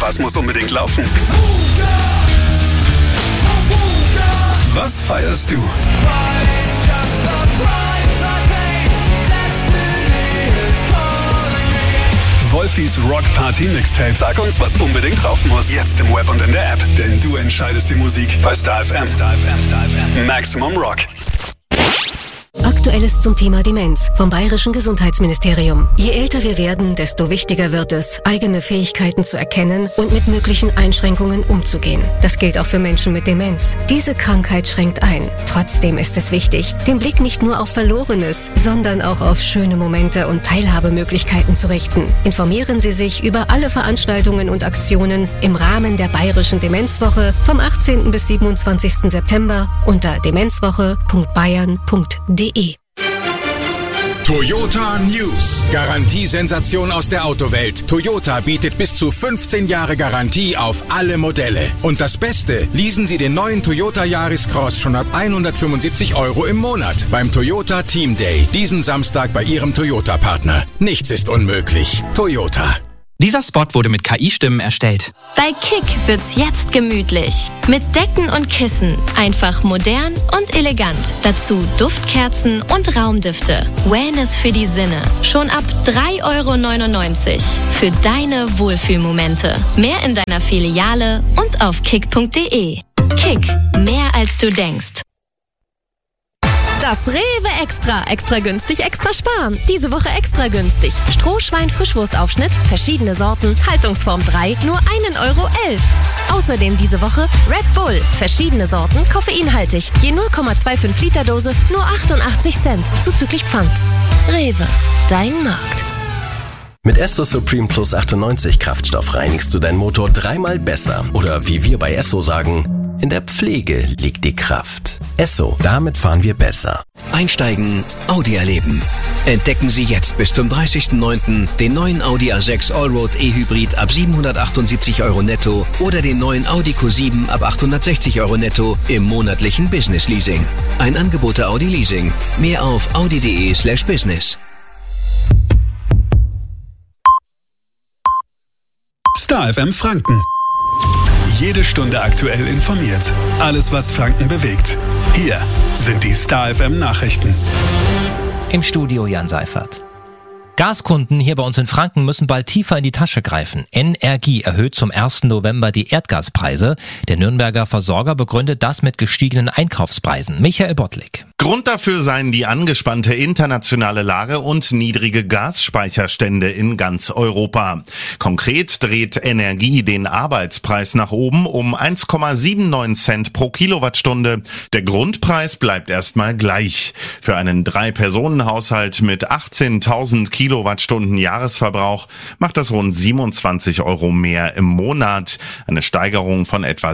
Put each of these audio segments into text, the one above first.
Was muss unbedingt laufen? Was feierst du? Wolfis Rock Party Mixtape. Sag uns, was unbedingt laufen muss. Jetzt im Web und in der App. Denn du entscheidest die Musik bei Star FM. Maximum Rock. Aktuelles zum Thema Demenz vom Bayerischen Gesundheitsministerium. Je älter wir werden, desto wichtiger wird es, eigene Fähigkeiten zu erkennen und mit möglichen Einschränkungen umzugehen. Das gilt auch für Menschen mit Demenz. Diese Krankheit schränkt ein. Trotzdem ist es wichtig, den Blick nicht nur auf Verlorenes, sondern auch auf schöne Momente und Teilhabemöglichkeiten zu richten. Informieren Sie sich über alle Veranstaltungen und Aktionen im Rahmen der Bayerischen Demenzwoche vom 18. bis 27. September unter demenzwoche.bayern.de. Toyota News. Garantiesensation aus der Autowelt. Toyota bietet bis zu 15 Jahre Garantie auf alle Modelle. Und das Beste, leasen Sie den neuen Toyota Yaris Cross schon ab 175 € im Monat beim Toyota Team Day. Diesen Samstag bei Ihrem Toyota-Partner. Nichts ist unmöglich. Toyota. Dieser Spot wurde mit KI-Stimmen erstellt. Bei Kick wird's jetzt gemütlich. Mit Decken und Kissen. Einfach modern und elegant. Dazu Duftkerzen und Raumdüfte. Wellness für die Sinne. Schon ab 3,99 € für deine Wohlfühlmomente. Mehr in deiner Filiale und auf kick.de. Kick. Mehr als du denkst. Das Rewe Extra. Extra günstig, extra sparen. Diese Woche extra günstig. Strohschwein-Frischwurstaufschnitt, verschiedene Sorten, Haltungsform 3, nur 1,11 €. Außerdem diese Woche Red Bull, verschiedene Sorten, koffeinhaltig. Je 0,25 Liter Dose, nur 88 Cent, zuzüglich Pfand. Rewe, dein Markt. Mit Esso Supreme Plus 98 Kraftstoff reinigst du deinen Motor 3-mal besser. Oder wie wir bei Esso sagen, in der Pflege liegt die Kraft. Esso, damit fahren wir besser. Einsteigen, Audi erleben. Entdecken Sie jetzt bis zum 30.09. den neuen Audi A6 Allroad E-Hybrid ab 778 € netto oder den neuen Audi Q7 ab 860 € netto im monatlichen Business Leasing. Ein Angebot der Audi Leasing. Mehr auf audi.de/business. Star FM Franken. Jede Stunde aktuell informiert. Alles, was Franken bewegt. Hier sind die Star FM Nachrichten. Im Studio Jan Seifert. Gaskunden hier bei uns in Franken müssen bald tiefer in die Tasche greifen. NRGIE erhöht zum 1. November die Erdgaspreise. Der Nürnberger Versorger begründet das mit gestiegenen Einkaufspreisen. Michael Bottlik. Grund dafür seien die angespannte internationale Lage und niedrige Gasspeicherstände in ganz Europa. Konkret dreht NRGIE den Arbeitspreis nach oben um 1,79 Cent pro Kilowattstunde. Der Grundpreis bleibt erstmal gleich. Für einen 3-Personen-Haushalt mit 18.000 Kilowattstunden Jahresverbrauch macht das rund 27 € mehr im Monat. Eine Steigerung von etwa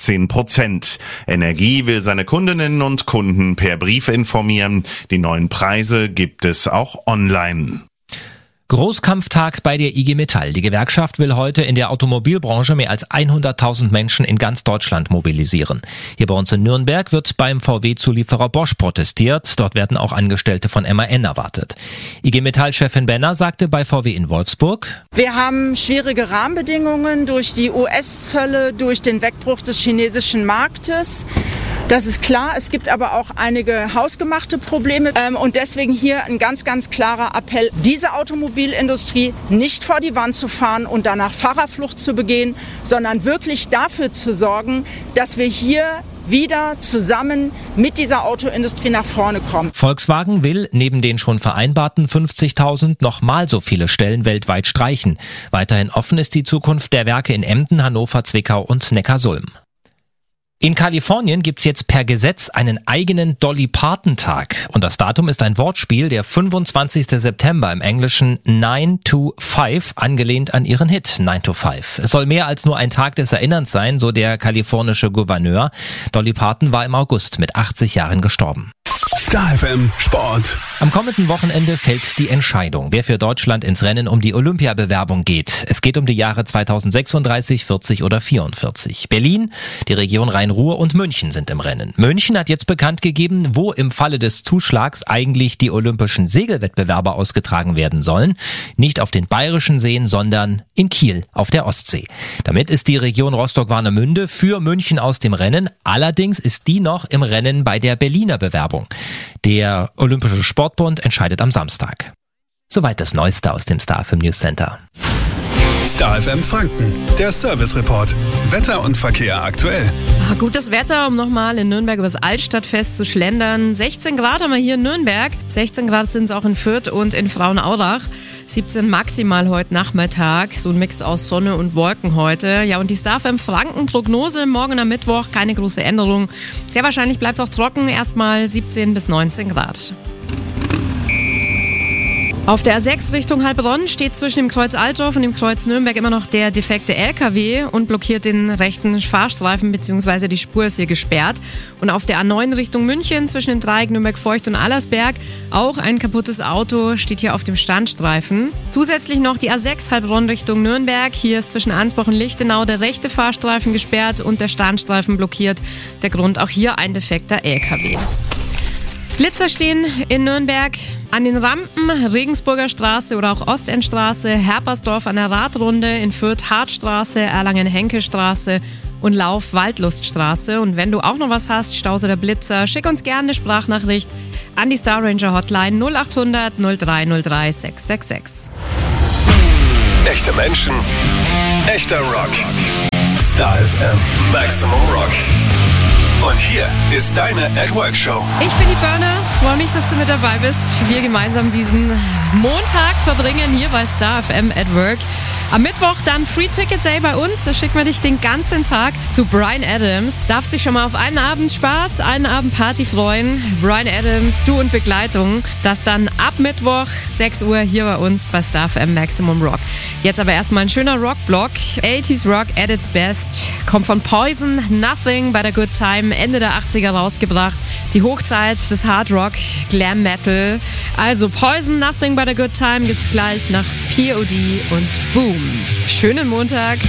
16%. NRGIE will seine Kundinnen und Kunden per Brief informieren. Die neuen Preise gibt es auch online. Großkampftag bei der IG Metall. Die Gewerkschaft will heute in der Automobilbranche mehr als 100.000 Menschen in ganz Deutschland mobilisieren. Hier bei uns in Nürnberg wird beim VW-Zulieferer Bosch protestiert. Dort werden auch Angestellte von MAN erwartet. IG Metall-Chefin Benner sagte bei VW in Wolfsburg: Wir haben schwierige Rahmenbedingungen durch die US-Zölle, durch den Wegbruch des chinesischen Marktes. Das ist klar. Es gibt aber auch einige hausgemachte Probleme. Und deswegen hier ein ganz, ganz klarer Appell, diese Automobilindustrie nicht vor die Wand zu fahren und danach Fahrerflucht zu begehen, sondern wirklich dafür zu sorgen, dass wir hier wieder zusammen mit dieser Autoindustrie nach vorne kommen. Volkswagen will neben den schon vereinbarten 50.000 nochmal so viele Stellen weltweit streichen. Weiterhin offen ist die Zukunft der Werke in Emden, Hannover, Zwickau und Neckarsulm. In Kalifornien gibt's jetzt per Gesetz einen eigenen Dolly Parton-Tag. Und das Datum ist ein Wortspiel, der 25. September im Englischen 9 to 5, angelehnt an ihren Hit 9 to 5. Es soll mehr als nur ein Tag des Erinnerns sein, so der kalifornische Gouverneur. Dolly Parton war im August mit 80 Jahren gestorben. Star FM Sport. Am kommenden Wochenende fällt die Entscheidung, wer für Deutschland ins Rennen um die Olympiabewerbung geht. Es geht um die Jahre 2036, 40 oder 44. Berlin, die Region Rhein-Ruhr und München sind im Rennen. München hat jetzt bekannt gegeben, wo im Falle des Zuschlags eigentlich die olympischen Segelwettbewerbe ausgetragen werden sollen. Nicht auf den bayerischen Seen, sondern in Kiel auf der Ostsee. Damit ist die Region Rostock-Warnemünde für München aus dem Rennen. Allerdings ist die noch im Rennen bei der Berliner Bewerbung. Der Olympische Sportbund entscheidet am Samstag. Soweit das Neueste aus dem Star FM News Center. Star FM Franken, der Service Report. Wetter und Verkehr aktuell. Gutes Wetter, um nochmal in Nürnberg übers Altstadtfest zu schlendern. 16 Grad haben wir hier in Nürnberg. 16 Grad sind es auch in Fürth und in Frauenaurach. 17 maximal heute Nachmittag. So ein Mix aus Sonne und Wolken heute. Ja, und die Star FM Franken Prognose morgen am Mittwoch. Keine große Änderung. Sehr wahrscheinlich bleibt es auch trocken. Erstmal 17 bis 19 Grad. Auf der A6 Richtung Heilbronn steht zwischen dem Kreuz Altdorf und dem Kreuz Nürnberg immer noch der defekte LKW und blockiert den rechten Fahrstreifen bzw. die Spur ist hier gesperrt. Und auf der A9 Richtung München zwischen dem Dreieck Nürnberg-Feucht und Allersberg auch ein kaputtes Auto steht hier auf dem Standstreifen. Zusätzlich noch die A6 Heilbronn Richtung Nürnberg. Hier ist zwischen Ansbach und Lichtenau der rechte Fahrstreifen gesperrt und der Standstreifen blockiert. Der Grund auch hier ein defekter LKW. Blitzer stehen in Nürnberg an den Rampen, Regensburger Straße oder auch Ostendstraße, Herpersdorf an der Radrunde, in Fürth Hartstraße, Erlangen-Henke-Straße und Lauf-Waldluststraße. Und wenn du auch noch was hast, Staus oder Blitzer, schick uns gerne eine Sprachnachricht an die Star Ranger Hotline 0800 0303 666. Echte Menschen, echter Rock. Star FM Maximum Rock. Und hier ist deine At Work Show. Ich bin die Burner, freue mich, dass du mit dabei bist. Wir gemeinsam diesen Montag verbringen hier bei Star FM at Work. Am Mittwoch dann Free Ticket Day bei uns. Da schicken wir dich den ganzen Tag zu Bryan Adams. Darfst dich schon mal auf einen Abend Spaß, einen Abend Party freuen. Bryan Adams, du und Begleitung. Das dann ab Mittwoch 6 Uhr hier bei uns bei Star FM Maximum Rock. Jetzt aber erstmal ein schöner Rockblock. 80s Rock at its best. Kommt von Poison, Nothing by the Good Time. Ende der 80er rausgebracht. Die Hochzeit des Hard Rock, Glam Metal. Also Poison, Nothing by the Good Time gibt's gleich nach POD und Boom. Schönen Montag.